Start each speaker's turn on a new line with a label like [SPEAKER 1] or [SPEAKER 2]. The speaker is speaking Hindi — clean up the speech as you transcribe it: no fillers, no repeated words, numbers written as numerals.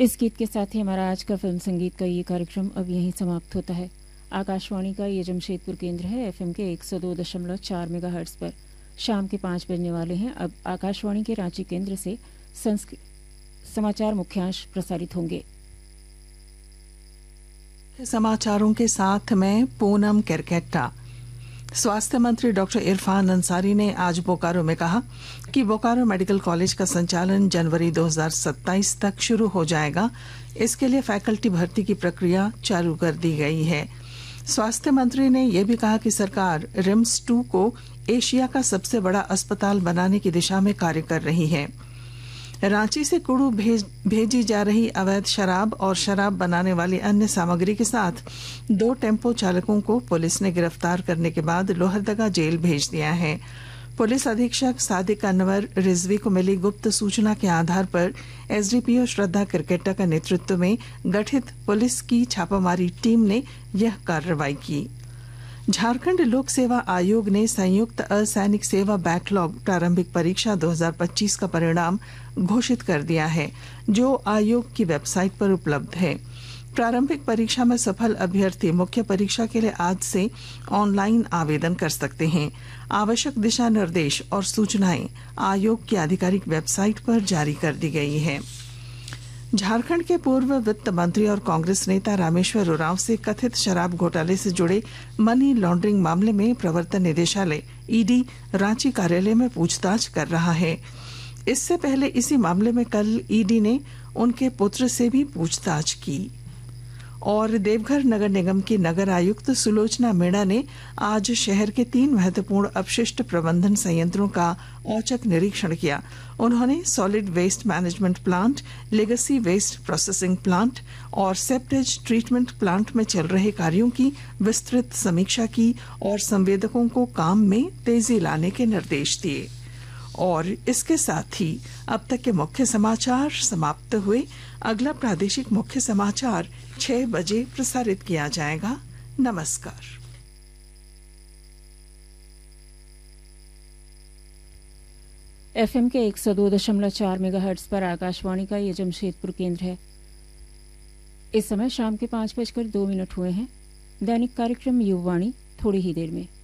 [SPEAKER 1] इस गीत के साथ ही हमारा आज का फिल्म संगीत का ये कार्यक्रम अब यहीं समाप्त होता है। आकाशवाणी का ये जमशेदपुर केंद्र है। एफएम के 102.4 मेगाहर्ट्ज पर शाम के 5 बजने वाले हैं। अब आकाशवाणी के रांची केंद्र से समाचार मुख्यांश प्रसारित होंगे।
[SPEAKER 2] समाचारों के साथ मैं पूनम केरकेट्टा। स्वास्थ्य मंत्री डॉक्टर इरफान अंसारी ने आज बोकारो में कहा कि बोकारो मेडिकल कॉलेज का संचालन जनवरी 2027 तक शुरू हो जाएगा। इसके लिए फैकल्टी भर्ती की प्रक्रिया चालू कर दी गई है। स्वास्थ्य मंत्री ने यह भी कहा कि सरकार रिम्स 2 को एशिया का सबसे बड़ा अस्पताल बनाने की दिशा में कार्य कर रही है। रांची से कुड़ू भेजी जा रही अवैध शराब और शराब बनाने वाली अन्य सामग्री के साथ 2 टेम्पो चालकों को पुलिस ने गिरफ्तार करने के बाद लोहरदगा जेल भेज दिया है। पुलिस अधीक्षक सादिक अनवर रिजवी को मिली गुप्त सूचना के आधार पर एसडीपीओ श्रद्धा केरकेट्टा का नेतृत्व में गठित पुलिस की छापामारी टीम ने यह कार्रवाई की। झारखंड लोक सेवा आयोग ने संयुक्त असैनिक सेवा बैकलॉग प्रारंभिक परीक्षा 2025 का परिणाम घोषित कर दिया है, जो आयोग की वेबसाइट पर उपलब्ध है। प्रारंभिक परीक्षा में सफल अभ्यर्थी मुख्य परीक्षा के लिए आज से ऑनलाइन आवेदन कर सकते हैं। आवश्यक दिशा निर्देश और सूचनाएं आयोग की आधिकारिक वेबसाइट पर जारी कर दी गई है। झारखंड के पूर्व वित्त मंत्री और कांग्रेस नेता रामेश्वर उरांव से कथित शराब घोटाले से जुड़े मनी लॉन्ड्रिंग मामले में प्रवर्तन निदेशालय ईडी रांची कार्यालय में पूछताछ कर रहा है। इससे पहले इसी मामले में कल ईडी ने उनके पुत्र से भी पूछताछ की। और देवघर नगर निगम की नगर आयुक्त सुलोचना मीणा ने आज शहर के 3 महत्वपूर्ण अपशिष्ट प्रबंधन संयंत्रों का औचक निरीक्षण किया। उन्होंने solid waste management plant, legacy waste processing plant और सेप्टेज ट्रीटमेंट प्लांट में चल रहे कार्यों की विस्तृत समीक्षा की और संवेदकों को काम में तेजी लाने के निर्देश दिए। और इसके साथ ही अब तक के मुख्य समाचार समाप्त हुए। अगला प्रादेशिक मुख्य समाचार 6 बजे प्रसारित किया जाएगा। नमस्कार।
[SPEAKER 1] एफएम के 102.4 मेगाहर्ट्ज पर आकाशवाणी का ये जमशेदपुर केंद्र है। इस समय शाम के 5:02 हुए हैं। दैनिक कार्यक्रम युववाणी थोड़ी ही देर में।